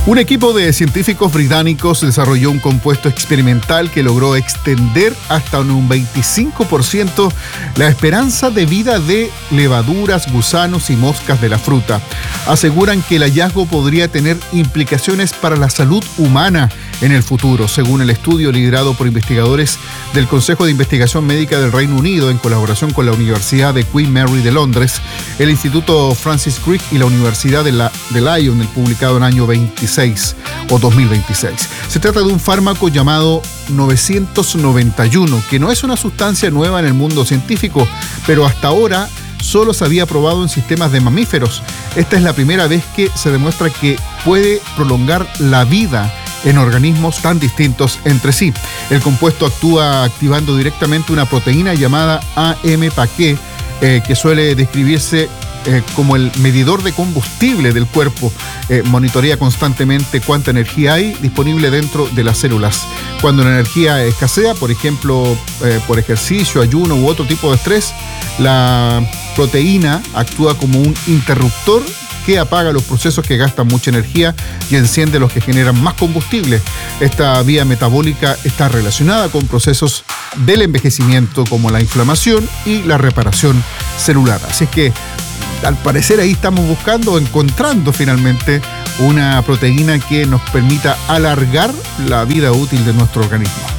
Un equipo de científicos británicos desarrolló un compuesto experimental que logró extender hasta un 25% la esperanza de vida de levaduras, gusanos y moscas de la fruta. Aseguran que el hallazgo podría tener implicaciones para la salud humana en el futuro, según el estudio liderado por investigadores del Consejo de Investigación Médica del Reino Unido en colaboración con la Universidad de Queen Mary de Londres, el Instituto Francis Crick y la Universidad de Lyon, publicado en el año 2026. Se trata de un fármaco llamado 991, que no es una sustancia nueva en el mundo científico, pero hasta ahora solo se había probado en sistemas de mamíferos. Esta es la primera vez que se demuestra que puede prolongar la vida en organismos tan distintos entre sí. El compuesto actúa activando directamente una proteína llamada AMPK, que suele describirse como el medidor de combustible del cuerpo. Monitorea constantemente cuánta energía hay disponible dentro de las células. Cuando la energía escasea, por ejemplo, por ejercicio, ayuno u otro tipo de estrés, la proteína actúa como un interruptor que apaga los procesos que gastan mucha energía y enciende los que generan más combustible. Esta vía metabólica está relacionada con procesos del envejecimiento como la inflamación y la reparación celular. Así es que, al parecer, ahí estamos encontrando finalmente una proteína que nos permita alargar la vida útil de nuestro organismo.